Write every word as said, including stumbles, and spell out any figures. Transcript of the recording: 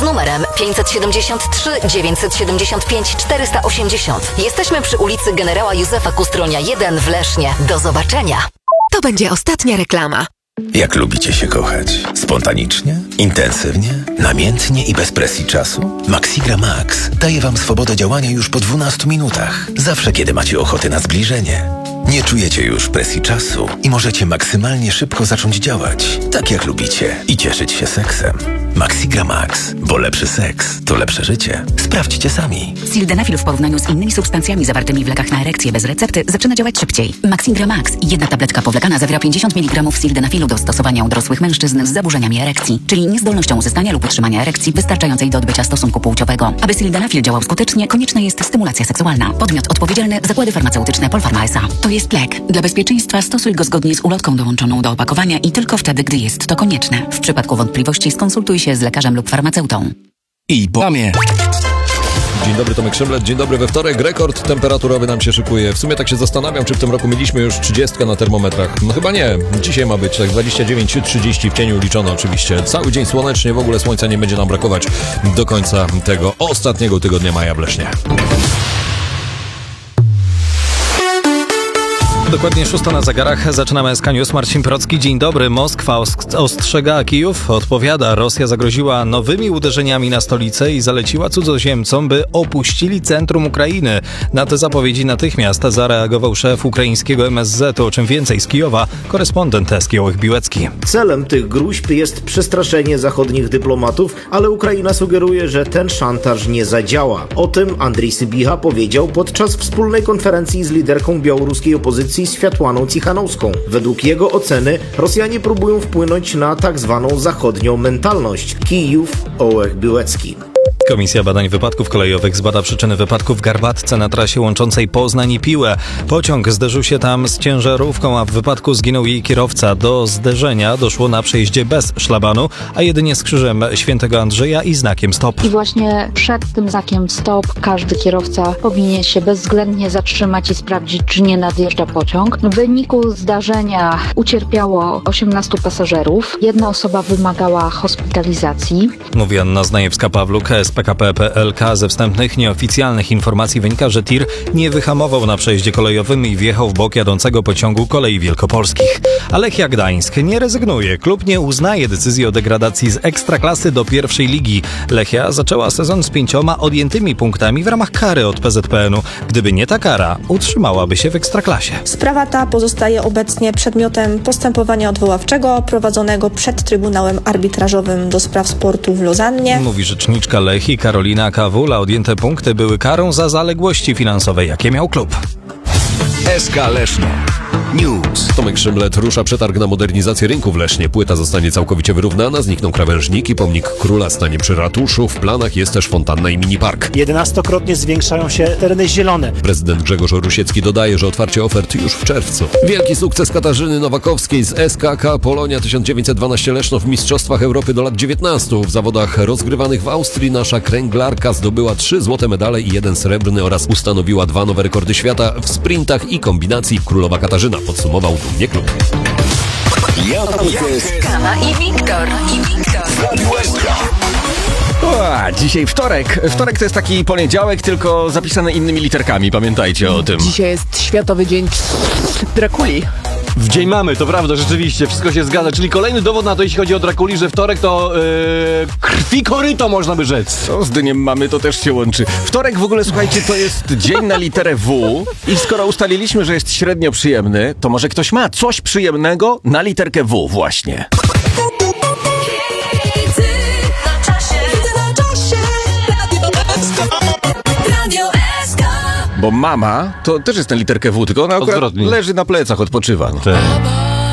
numerem pięćset siedemdziesiąt trzy dziewięćset siedemdziesiąt pięć czterysta osiemdziesiąt. Jesteśmy przy ulicy Generała Józefa Kustronia jeden w Lesznie. Do zobaczenia. To będzie ostatnia reklama. Jak lubicie się kochać? Spontanicznie? Intensywnie? Namiętnie i bez presji czasu? Maxigra Max daje Wam swobodę działania już po dwunastu minutach. Zawsze, kiedy macie ochotę na zbliżenie. Nie czujecie już presji czasu i możecie maksymalnie szybko zacząć działać, tak jak lubicie, i cieszyć się seksem. Maxigra Max, bo lepszy seks to lepsze życie. Sprawdźcie sami. Sildenafil w porównaniu z innymi substancjami zawartymi w lekach na erekcję bez recepty zaczyna działać szybciej. Maxigra Max, jedna tabletka powlekana, zawiera pięćdziesiąt miligramów sildenafilu do stosowania u dorosłych mężczyzn z zaburzeniami erekcji, czyli niezdolnością uzyskania lub utrzymania erekcji wystarczającej do odbycia stosunku płciowego. Aby sildenafil działał skutecznie, konieczna jest stymulacja seksualna. Podmiot odpowiedzialny: zakłady farmaceutyczne Polpharma S A. To jest lek. Dla bezpieczeństwa stosuj go zgodnie z ulotką dołączoną do opakowania i tylko wtedy, gdy jest to konieczne. W przypadku wątpliwości skonsultuj się z lekarzem lub farmaceutą. I po mamie. Dzień dobry, Tomek Szymlet. Dzień dobry. We wtorek rekord temperaturowy nam się szykuje. W sumie tak się zastanawiam, czy w tym roku mieliśmy już trzydziestkę na termometrach. No chyba nie. Dzisiaj ma być tak dwadzieścia dziewięć trzydzieści w cieniu liczone oczywiście. Cały dzień słonecznie, w ogóle słońca nie będzie nam brakować do końca tego ostatniego tygodnia maja w Lesznie. Dokładnie szósta na zegarach. Zaczynamy S K News. Marcin Procki. Dzień dobry. Moskwa ostrzega, a Kijów odpowiada. Rosja zagroziła nowymi uderzeniami na stolicę i zaleciła cudzoziemcom, by opuścili centrum Ukrainy. Na te zapowiedzi natychmiast zareagował szef ukraińskiego M S Z. O czym więcej z Kijowa korespondent S K Ołech-Biłecki. Celem tych gróźb jest przestraszenie zachodnich dyplomatów, ale Ukraina sugeruje, że ten szantaż nie zadziała. O tym Andrii Sybiha powiedział podczas wspólnej konferencji z liderką białoruskiej opozycji Światłaną Cichanowską. Według jego oceny Rosjanie próbują wpłynąć na tak zwaną zachodnią mentalność. Kijów, Ołech-Biłecki. Komisja Badań Wypadków Kolejowych zbada przyczyny wypadku w Garbatce na trasie łączącej Poznań i Piłę. Pociąg zderzył się tam z ciężarówką, a w wypadku zginął jej kierowca. Do zderzenia doszło na przejeździe bez szlabanu, a jedynie z krzyżem Świętego Andrzeja i znakiem stop. I właśnie przed tym znakiem stop każdy kierowca powinien się bezwzględnie zatrzymać i sprawdzić, czy nie nadjeżdża pociąg. W wyniku zdarzenia ucierpiało osiemnastu pasażerów. Jedna osoba wymagała hospitalizacji. Mówi Anna Znajewska-Pawluk z P K P kropka P L K. Ze wstępnych, nieoficjalnych informacji wynika, że tir nie wyhamował na przejeździe kolejowym i wjechał w bok jadącego pociągu Kolei Wielkopolskich. A Lechia Gdańsk nie rezygnuje. Klub nie uznaje decyzji o degradacji z Ekstraklasy do pierwszej ligi. Lechia zaczęła sezon z pięcioma odjętymi punktami w ramach kary od P Z P N u. Gdyby nie ta kara, utrzymałaby się w Ekstraklasie. Sprawa ta pozostaje obecnie przedmiotem postępowania odwoławczego prowadzonego przed Trybunałem Arbitrażowym do Spraw Sportu w Lozannie. Mówi rzeczniczka Lechii Karolina Kawula. Odjęte punkty były karą za zaległości finansowe, jakie miał klub. S K Leszno News. Tomek Szymlet. Rusza przetarg na modernizację rynku w Lesznie. Płyta zostanie całkowicie wyrównana, znikną krawężniki, pomnik króla stanie przy ratuszu. W planach jest też fontanna i minipark. Jedenastokrotnie zwiększają się tereny zielone. Prezydent Grzegorz Rusiecki dodaje, że otwarcie ofert już w czerwcu. Wielki sukces Katarzyny Nowakowskiej z S K K Polonia tysiąc dziewięćset dwanaście Leszno w Mistrzostwach Europy do lat dziewiętnastu. W zawodach rozgrywanych w Austrii nasza kręglarka zdobyła trzy złote medale i jeden srebrny oraz ustanowiła dwa nowe rekordy świata w sprintach i kombinacji. Królowa Katarzyna, podsumował dumnie klub. Kama i Wiktor. I Wiktor. O, dzisiaj wtorek. Wtorek to jest taki poniedziałek, tylko zapisany innymi literkami. Pamiętajcie o tym. Dzisiaj jest Światowy Dzień Drakuli. W dzień mamy, to prawda, rzeczywiście, wszystko się zgadza. Czyli kolejny dowód na to, jeśli chodzi o Drakuli, że wtorek to yy, krwi koryto, można by rzec. Co z dniem mamy, to też się łączy. Wtorek w ogóle, słuchajcie, to jest dzień na literę W i skoro ustaliliśmy, że jest średnio przyjemny, to może ktoś ma coś przyjemnego na literkę W właśnie. Bo mama to też jest na literkę W, tylko ona akurat leży na plecach, odpoczywa. No.